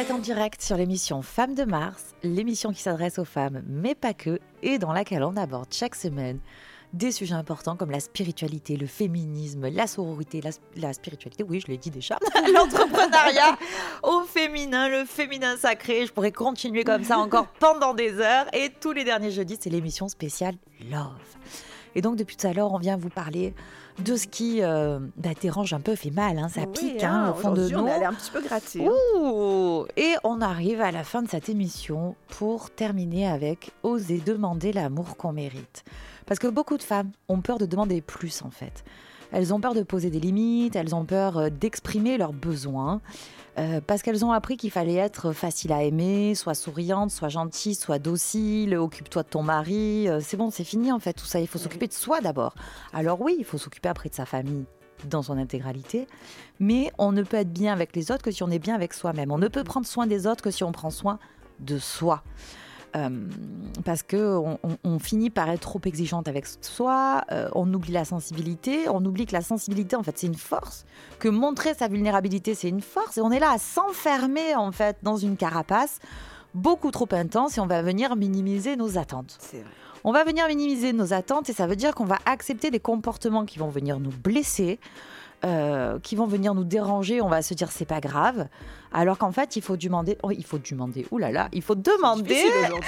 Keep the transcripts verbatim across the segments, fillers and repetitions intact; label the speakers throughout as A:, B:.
A: êtes en direct sur l'émission Femmes de Mars, l'émission qui s'adresse aux femmes, mais pas que, et dans laquelle on aborde chaque semaine des sujets importants comme la spiritualité, le féminisme, la sororité, la, la spiritualité, oui, je l'ai dit déjà, l'entrepreneuriat au féminin, le féminin sacré. Je pourrais continuer comme ça encore pendant des heures. Et tous les derniers jeudis, c'est l'émission spéciale Love. Et donc, depuis tout à l'heure, on vient vous parler de ce qui euh, bah, dérange un peu, fait mal, hein, ça
B: oui,
A: pique
B: hein,
A: hein, au fond de nous.
B: On est allé un petit peu gratter.
A: Ouh, et on arrive à la fin de cette émission pour terminer avec « Oser demander l'amour qu'on mérite ». Parce que beaucoup de femmes ont peur de demander plus, en fait. Elles ont peur de poser des limites, elles ont peur d'exprimer leurs besoins, euh, parce qu'elles ont appris qu'il fallait être facile à aimer, soit souriante, soit gentille, soit docile, occupe-toi de ton mari. Euh, c'est bon, c'est fini, en fait, tout ça. Il faut s'occuper de soi d'abord. Alors oui, il faut s'occuper après de sa famille dans son intégralité, mais on ne peut être bien avec les autres que si on est bien avec soi-même. On ne peut prendre soin des autres que si on prend soin de soi. Euh, parce qu'on on, on finit par être trop exigeante avec soi, euh, on oublie la sensibilité, on oublie que la sensibilité, en fait, c'est une force, que montrer sa vulnérabilité, c'est une force, et on est là à s'enfermer, en fait, dans une carapace beaucoup trop intense, et on va venir minimiser nos attentes.
B: C'est vrai.
A: On va venir minimiser nos attentes, et ça veut dire qu'on va accepter des comportements qui vont venir nous blesser, Euh, qui vont venir nous déranger, on va se dire c'est pas grave, alors qu'en fait il faut demander, oh, il faut demander, oulala, il faut demander,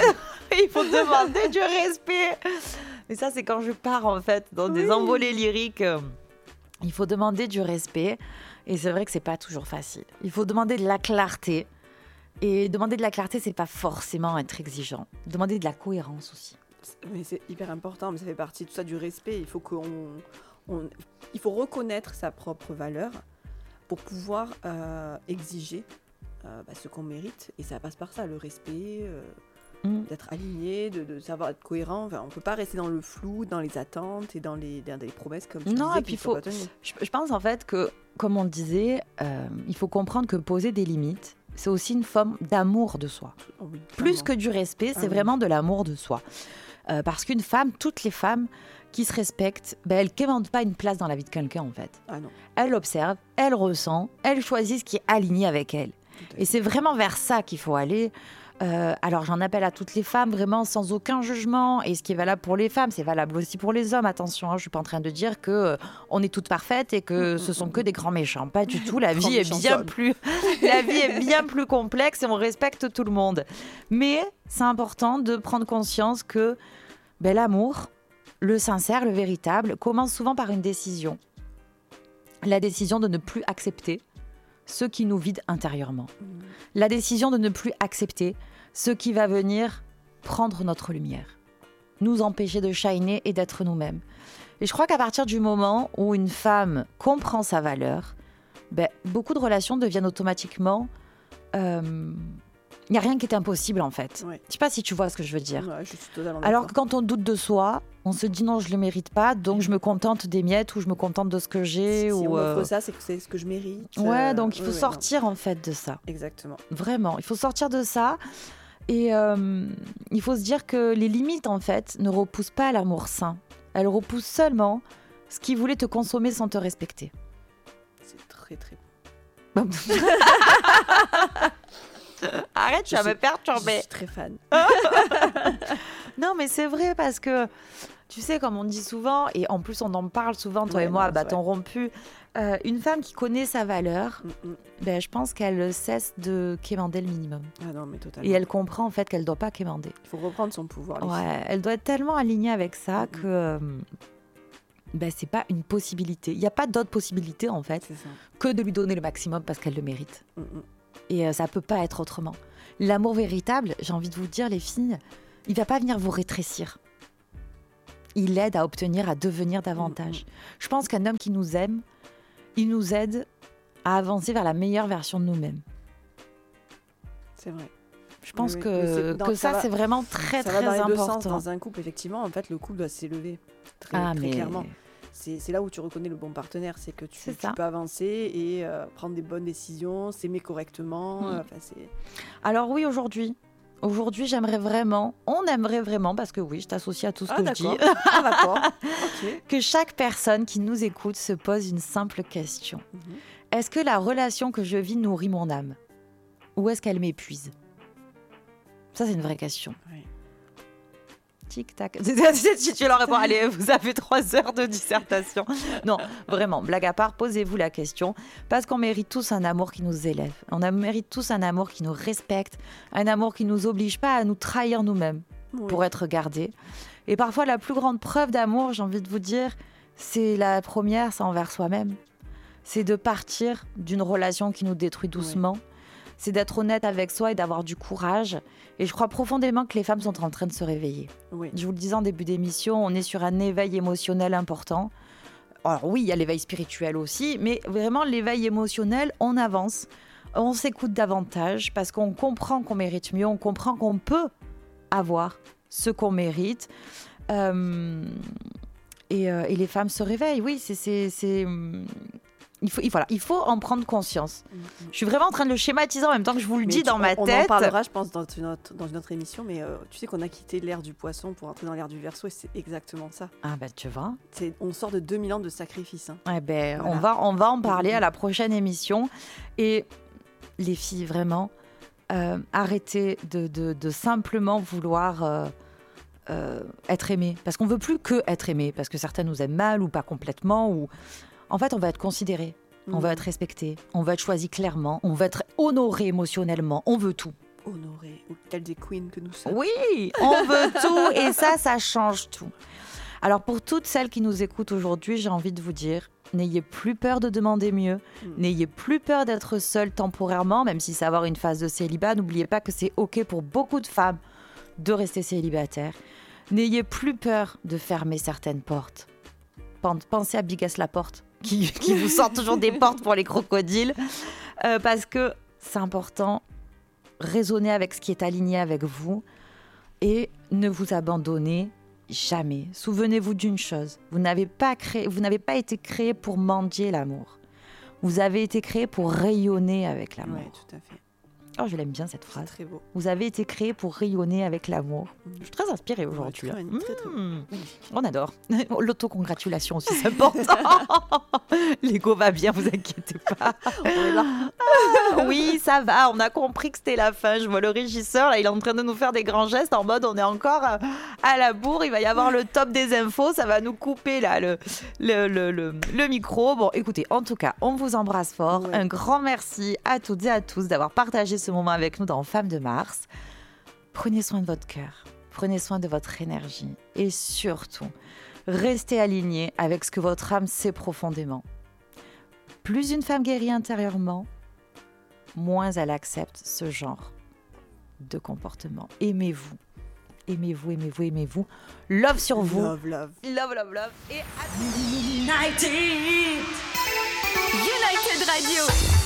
A: il faut demander du respect. Mais ça c'est quand je pars en fait dans des oui. envolées lyriques. Il faut demander du respect, et c'est vrai que c'est pas toujours facile. Il faut demander de la clarté, et demander de la clarté c'est pas forcément être exigeant. Demander de la cohérence aussi.
B: Mais c'est hyper important, mais ça fait partie de tout ça du respect. Il faut qu'on On, il faut reconnaître sa propre valeur pour pouvoir euh, exiger euh, bah, ce qu'on mérite. Et ça passe par ça, le respect, euh, mmh. d'être aligné, de, de savoir être cohérent. Enfin, on ne peut pas rester dans le flou, dans les attentes et dans les, dans les promesses comme tu
A: non,
B: disais.
A: Et puis faut, faut je, je pense en fait que, comme on le disait, euh, il faut comprendre que poser des limites, c'est aussi une forme d'amour de soi.
B: Oh oui,
A: Plus que du respect, c'est ah, vraiment oui. de l'amour de soi. Euh, parce qu'une femme, toutes les femmes qui se respectent, ben, elles ne quémandent pas une place dans la vie de quelqu'un en fait.
B: Ah non.
A: Elles observent, elles ressentent, elles choisissent ce qui est aligné avec elles. Et c'est vraiment vers ça qu'il faut aller. Euh, alors j'en appelle à toutes les femmes, vraiment sans aucun jugement. Et ce qui est valable pour les femmes, c'est valable aussi pour les hommes. Attention, hein, je ne suis pas en train de dire qu'on euh, est toutes parfaites et que mmh, ce sont mmh, que des grands méchants. Pas du tout, la vie est bien plus, la vie est bien plus complexe et on respecte tout le monde. Mais c'est important de prendre conscience que ben, l'amour, le sincère, le véritable, commence souvent par une décision. La décision de ne plus accepter ce qui nous vide intérieurement. Mmh. La décision de ne plus accepter ce qui va venir prendre notre lumière, nous empêcher de shiner et d'être nous-mêmes. Et je crois qu'à partir du moment où une femme comprend sa valeur, ben, beaucoup de relations deviennent automatiquement... Euh, il n'y a rien qui est impossible en fait. Ouais. Je ne sais pas si tu vois ce que je veux dire.
B: Ouais, je suis totalement
A: Alors
B: d'accord.
A: que quand on doute de soi, on se dit non, je ne le mérite pas, donc je me contente des miettes ou je me contente de ce que j'ai.
B: Si,
A: ou
B: si on
A: euh...
B: m'offre ça, c'est que c'est ce que je mérite.
A: Ouais, donc il faut
B: ouais,
A: sortir
B: ouais,
A: en fait de ça.
B: Exactement.
A: Vraiment, il faut sortir de ça. Et euh, il faut se dire que les limites en fait ne repoussent pas l'amour sain. Elles repoussent seulement ce qui voulait te consommer sans te respecter.
B: C'est très très bon.
A: Arrête, tu vas me perturber.
B: Je suis très fan.
A: Non, mais c'est vrai parce que, tu sais, comme on dit souvent, et en plus on en parle souvent, toi
B: ouais,
A: et moi,
B: non,
A: à bâton rompu, euh, une femme qui connaît sa valeur, mm-hmm. ben, je pense qu'elle cesse de quémander le minimum.
B: Ah non, mais totalement.
A: Et elle comprend en fait qu'elle ne doit pas quémander.
B: Il faut reprendre son pouvoir.
A: Ouais, elle doit être tellement alignée avec ça mm-hmm. que... Euh, ben, c'est pas une possibilité. Il n'y a pas d'autre possibilité en fait que de lui donner le maximum parce qu'elle le mérite. Mm-hmm. Et euh, ça ne peut pas être autrement. L'amour véritable, j'ai envie de vous dire, les filles, il ne va pas venir vous rétrécir. Il aide à obtenir, à devenir davantage. Mmh. Je pense qu'un homme qui nous aime, il nous aide à avancer vers la meilleure version de nous-mêmes.
B: C'est vrai.
A: Je pense
B: oui,
A: que,
B: dans,
A: que
B: ça,
A: ça,
B: va,
A: c'est vraiment très,
B: ça
A: très
B: va dans les deux
A: important.
B: sens. Dans un couple, effectivement, en fait, le couple doit s'élever très,
A: ah,
B: très
A: mais...
B: clairement. C'est, c'est là où tu reconnais le bon partenaire, c'est que tu,
A: c'est
B: tu peux avancer et euh, prendre des bonnes décisions, s'aimer correctement.
A: Mmh.
B: Euh, c'est...
A: Alors oui, aujourd'hui, aujourd'hui, j'aimerais vraiment, on aimerait vraiment, parce que oui, je t'associe à tout ce
B: ah,
A: que
B: d'accord.
A: je dis,
B: ah, d'accord. Okay.
A: que chaque personne qui nous écoute se pose une simple question. Mmh. Est-ce que la relation que je vis nourrit mon âme ? ou est-ce qu'elle m'épuise ? Ça, c'est une vraie question.
B: Oui.
A: Tic-tac. Si tu leur réponds, allez, vous avez trois heures de dissertation. Non, vraiment, blague à part, posez-vous la question. Parce qu'on mérite tous un amour qui nous élève. On a- mérite tous un amour qui nous respecte. Un amour qui ne nous oblige pas à nous trahir nous-mêmes
B: Oui.
A: pour être gardés. Et parfois, la plus grande preuve d'amour, j'ai envie de vous dire, c'est la première, c'est envers soi-même. C'est de partir d'une relation qui nous détruit doucement. Oui. C'est d'être honnête avec soi et d'avoir du courage. Et je crois profondément que les femmes sont en train de se réveiller.
B: Oui.
A: Je vous le disais en début d'émission, on est sur un éveil émotionnel important. Alors oui, il y a l'éveil spirituel aussi, mais vraiment l'éveil émotionnel, on avance, on s'écoute davantage parce qu'on comprend qu'on mérite mieux, on comprend qu'on peut avoir ce qu'on mérite. Euh, et, euh, et les femmes se réveillent, oui, c'est... c'est, c'est Il faut, il, voilà, il faut en prendre conscience. Mmh. Je suis vraiment en train de le schématiser en même temps que je vous le mais dis tu, dans ma
B: on
A: tête.
B: On en parlera, je pense, dans une autre, dans une autre émission, mais euh, tu sais qu'on a quitté l'ère du poisson pour entrer dans l'ère du Verseau et c'est exactement ça.
A: Ah ben bah, tu vois.
B: C'est, on sort de deux mille ans de sacrifice. Hein.
A: Eh ben, voilà. on, va, on va en parler à la prochaine émission. Et les filles, vraiment, euh, arrêtez de, de, de simplement vouloir... Euh, euh, être aimées. Parce qu'on ne veut plus que être aimées, parce que certaines nous aiment mal ou pas complètement, ou... En fait, on va être considéré, mmh. on va être respecté, on va être choisi clairement, on va être honoré émotionnellement, on veut tout.
B: Honoré, ou telle des queens que nous sommes.
A: Oui, on veut tout et ça, ça change tout. Alors pour toutes celles qui nous écoutent aujourd'hui, j'ai envie de vous dire, n'ayez plus peur de demander mieux, mmh. n'ayez plus peur d'être seule temporairement, même si c'est avoir une phase de célibat, n'oubliez pas que c'est OK pour beaucoup de femmes de rester célibataires. N'ayez plus peur de fermer certaines portes. Pensez à Bigas Laporte. Qui, qui vous sort toujours des portes pour les crocodiles, euh, parce que c'est important, raisonnez avec ce qui est aligné avec vous et ne vous abandonnez jamais. Souvenez-vous d'une chose, vous n'avez pas créé, vous n'avez pas été créé pour mendier l'amour. Vous avez été créé pour rayonner avec l'amour.
B: Oui, tout à fait.
A: Oh, je l'aime bien cette phrase.
B: C'est très beau.
A: Vous avez été créé pour rayonner avec l'amour. Mmh. Je suis très inspirée aujourd'hui.
B: Ouais, très, très, très
A: mmh. On adore. L'autocongratulation aussi, c'est important. L'ego va bien, vous inquiétez pas. On est là. Ah, oui, ça va. On a compris que c'était la fin. Je vois le régisseur, là, il est en train de nous faire des grands gestes en mode on est encore à la bourre. Il va y avoir le top des infos. Ça va nous couper là, le, le, le, le, le micro. Bon, écoutez, en tout cas, on vous embrasse fort. Ouais. Un grand merci à toutes et à tous d'avoir partagé ce moment avec nous dans Femmes de Mars. Prenez soin de votre cœur, prenez soin de votre énergie et surtout, restez alignés avec ce que votre âme sait profondément. Plus une femme guérit intérieurement, moins elle accepte ce genre de comportement. Aimez-vous, aimez-vous, aimez-vous, aimez-vous. Love sur vous.
B: Love, love.
A: Love, love, love. Et à...
C: United. United Radio.